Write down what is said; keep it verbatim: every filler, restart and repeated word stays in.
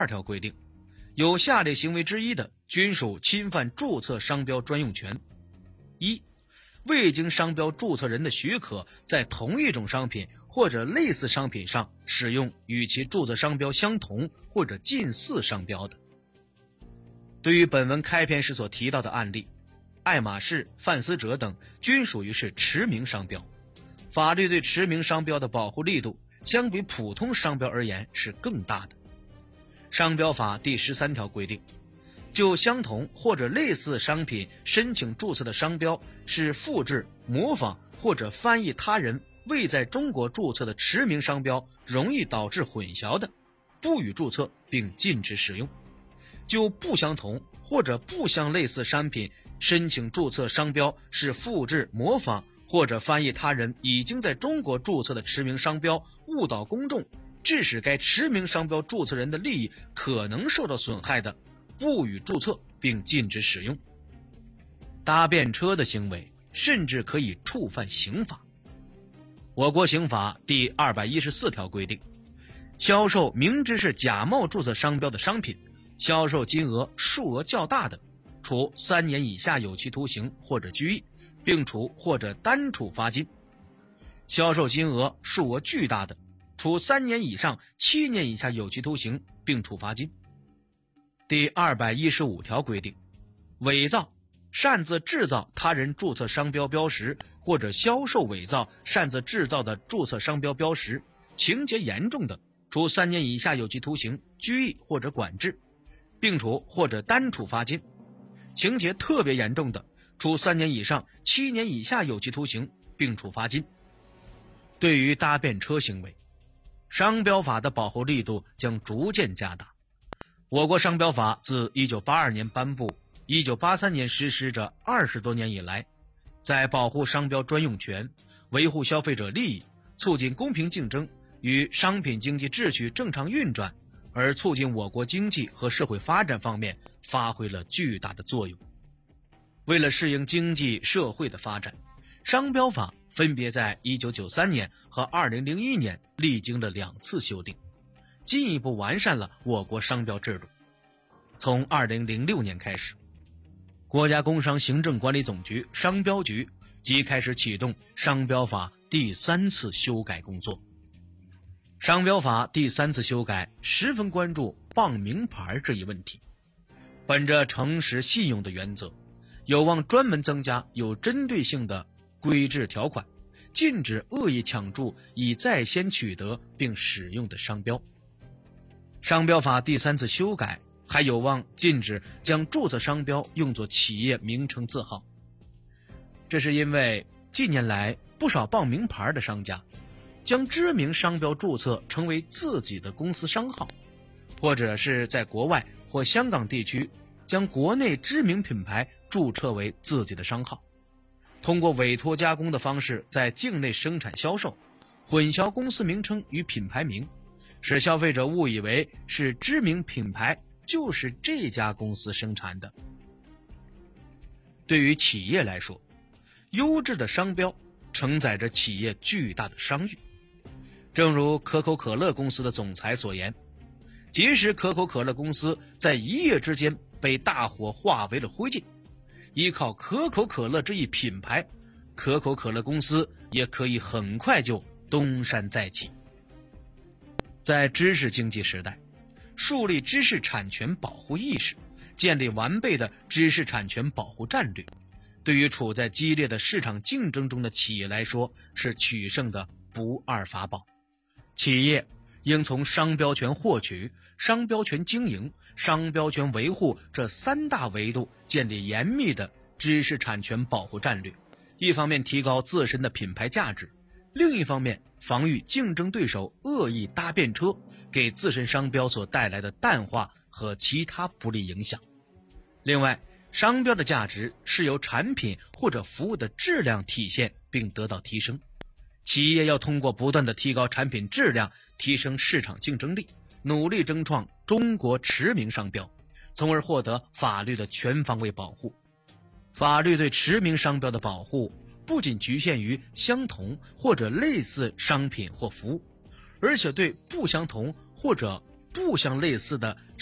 二条规定，有下列行为之一的，均属侵犯注册商标专用权：一、未经商标注册人的许可，在同一种商品或者类似商品上使用与其注册商标相同或者近似商标的。对于本文开篇时所提到的案例，爱马仕、范思哲等均属于是驰名商标，法律对驰名商标的保护力度相比普通商标而言是更大的。商标法第十三条规定，就相同或者类似商品申请注册的商标是复制、模仿或者翻译他人未在中国注册的驰名商标容易导致混淆的，不予注册并禁止使用。就不相同或者不相类似商品申请注册商标是复制、模仿或者翻译他人已经在中国注册的驰名商标，误导公众，致使该驰名商标注册人的利益可能受到损害的，不予注册并禁止使用。搭便车的行为甚至可以触犯刑法。我国刑法第二百一十四条规定，销售明知是假冒注册商标的商品，销售金额数额较大的，处三年以下有期徒刑或者拘役，并处或者单处罚金；销售金额数额巨大的，处三年以上七年以下有期徒刑，并处罚金。第二百一十五条规定，伪造、擅自制造他人注册商标标识或者销售伪造、擅自制造的注册商标标识，情节严重的，处三年以下有期徒刑、拘役或者管制，并处或者单处罚金；情节特别严重的，处三年以上七年以下有期徒刑，并处罚金。对于搭便车行为，商标法的保护力度将逐渐加大。我国商标法自一九八二年颁布，一九八三年实施着二十多年以来，在保护商标专用权、维护消费者利益、促进公平竞争与商品经济秩序正常运转，而促进我国经济和社会发展方面发挥了巨大的作用。为了适应经济社会的发展，商标法分别在一九九三年和二零零一年历经了两次修订，进一步完善了我国商标制度。从二零零六年开始，国家工商行政管理总局商标局即开始启动商标法第三次修改工作。商标法第三次修改十分关注傍名牌这一问题，本着诚实信用的原则，有望专门增加有针对性的规制条款，禁止恶意抢注已在先取得并使用的商标。商标法第三次修改还有望禁止将注册商标用作企业名称字号。这是因为近年来不少傍名牌的商家将知名商标注册成为自己的公司商号，或者是在国外或香港地区将国内知名品牌注册为自己的商号，通过委托加工的方式在境内生产销售，混淆公司名称与品牌名，使消费者误以为是知名品牌就是这家公司生产的。对于企业来说，优质的商标承载着企业巨大的商誉。正如可口可乐公司的总裁所言，即使可口可乐公司在一夜之间被大火化为了灰烬，依靠可口可乐这一品牌，可口可乐公司也可以很快就东山再起。在知识经济时代，树立知识产权保护意识，建立完备的知识产权保护战略，对于处在激烈的市场竞争中的企业来说是取胜的不二法宝。企业应从商标权获取、商标权经营、商标权维护这三大维度建立严密的知识产权保护战略，一方面提高自身的品牌价值，另一方面防御竞争对手恶意搭便车给自身商标所带来的淡化和其他不利影响。另外，商标的价值是由产品或者服务的质量体现并得到提升，企业要通过不断的提高产品质量，提升市场竞争力，努力争创中国驰名商标，从而获得法律的全方位保护。法律对驰名商标的保护不仅局限于相同或者类似商品或服务，而且对不相同或者不相类似的